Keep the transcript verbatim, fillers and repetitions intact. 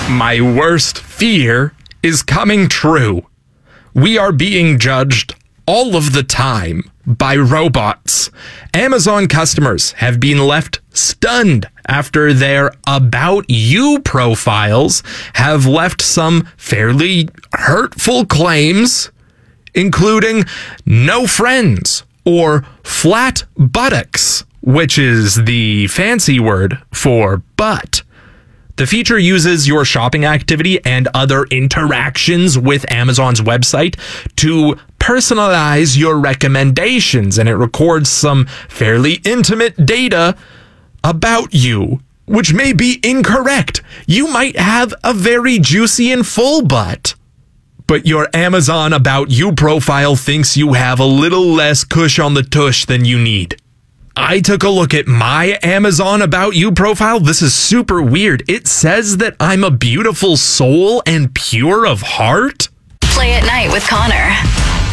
My worst fear is coming true. We are being judged all of the time by robots. Amazon customers have been left stunned after their About You profiles have left some fairly hurtful claims, including no friends or flat buttocks, which is the fancy word for butt. The feature uses your shopping activity and other interactions with Amazon's website to personalize your recommendations, and it records some fairly intimate data about you, which may be incorrect. You might have a very juicy and full butt, but your Amazon About You profile thinks you have a little less cush on the tush than you need. I took a look at my Amazon About You profile. This is super weird. It says that I'm a beautiful soul and pure of heart. Play at Night with Connor.